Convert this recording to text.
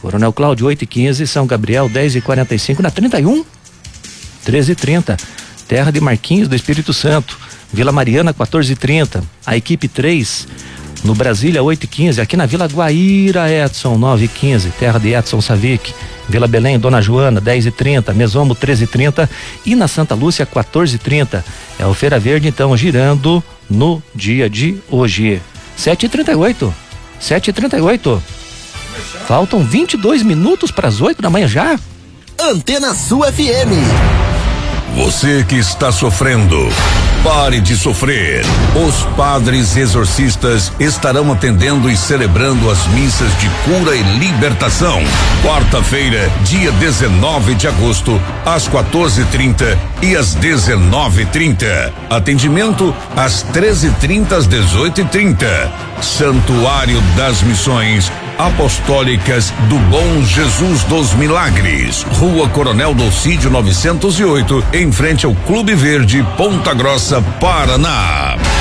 Coronel Cláudio 8h15, São Gabriel 10h45, na 31, 13h30, Terra de Marquinhos do Espírito Santo, Vila Mariana 14h30, a equipe 3, no Brasília 8h15, aqui na Vila Guaíra, Edson 9h15, Terra de Edson Savic, Vila Belém, Dona Joana 10h30, Mesomo 13h30 e na Santa Lúcia 14h30. É o Feira Verde então girando no dia de hoje. 7h38. Faltam 22 minutos para as 8 da manhã já. Antena Sul FM. Você que está sofrendo, pare de sofrer. Os padres exorcistas estarão atendendo e celebrando as missas de cura e libertação. Quarta-feira, dia 19 de agosto, às 14h30 e às 19h30. Atendimento às 13h30 às 18h30. Santuário das Missões Apostólicas do Bom Jesus dos Milagres, Rua Coronel Docídio 908, em frente ao Clube Verde, Ponta Grossa, Paraná.